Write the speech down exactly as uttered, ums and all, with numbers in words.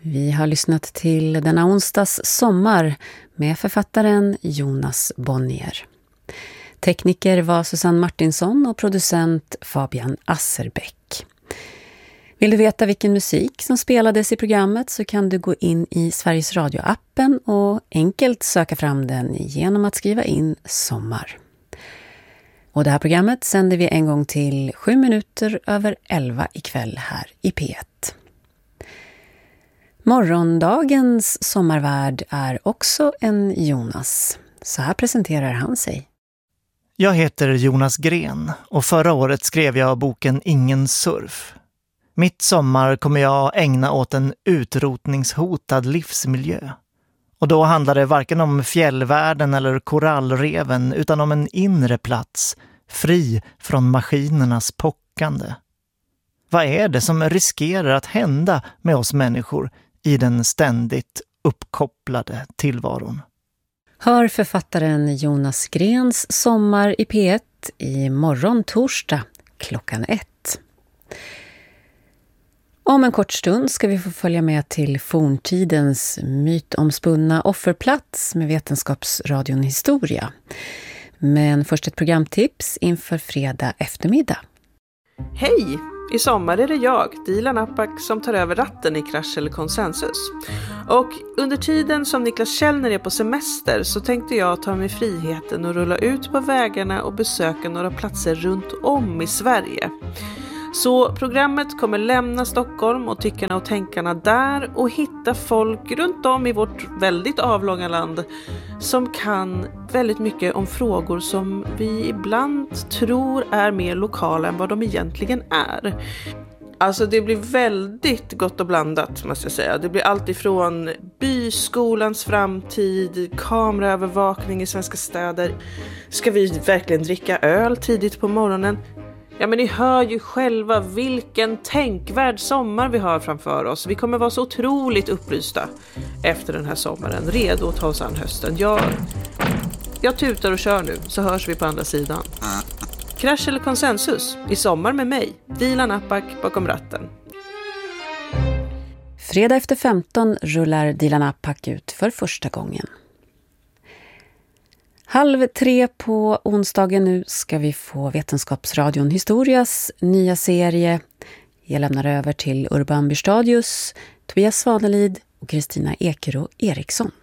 Vi har lyssnat till denna onsdags sommar med författaren Jonas Bonnier. Tekniker var Susanne Martinsson och producent Fabian Asserbäck. Vill du veta vilken musik som spelades i programmet så kan du gå in i Sveriges Radio-appen och enkelt söka fram den genom att skriva in sommar. Och det här programmet sänder vi en gång till sju minuter över elva ikväll här i P ett. Morgondagens sommarvärd är också en Jonas. Så här presenterar han sig. Jag heter Jonas Gren och förra året skrev jag boken Ingen surf. Mitt sommar kommer jag ägna åt en utrotningshotad livsmiljö. Och då handlar det varken om fjällvärlden eller korallreven utan om en inre plats, fri från maskinernas pockande. Vad är det som riskerar att hända med oss människor i den ständigt uppkopplade tillvaron? Hör författaren Jonas Grens sommar i P ett i morgon torsdag klockan ett. Om en kort stund ska vi få följa med till forntidens mytomspunna offerplats med Vetenskapsradion Historia. Men först ett programtips inför fredag eftermiddag. Hej! I sommar är det jag, Dilan Apak, som tar över ratten i Krasch eller Konsensus. Och under tiden som Niklas Källner är på semester så tänkte jag ta mig friheten att rulla ut på vägarna och besöka några platser runt om i Sverige. Så programmet kommer lämna Stockholm och tyckarna och tänkarna där och hitta folk runt om i vårt väldigt avlånga land som kan väldigt mycket om frågor som vi ibland tror är mer lokala än vad de egentligen är. Alltså det blir väldigt gott och blandat måste jag säga. Det blir allt ifrån byskolans framtid, kameraövervakning i svenska städer. Ska vi verkligen dricka öl tidigt på morgonen? Ja men ni hör ju själva vilken tänkvärd sommar vi har framför oss. Vi kommer vara så otroligt upplysta efter den här sommaren. Redo att ta oss an hösten. Jag, jag tutar och kör nu så hörs vi på andra sidan. Krasch eller Konsensus i sommar med mig, Dilan Apak bakom ratten. Fredag efter femton rullar Dilan Apak ut för första gången. Halv tre på onsdagen nu ska vi få Vetenskapsradion Historias nya serie. Jag lämnar över till Urban Bystadius, Tobias Svanelid och Kristina Ekero Eriksson.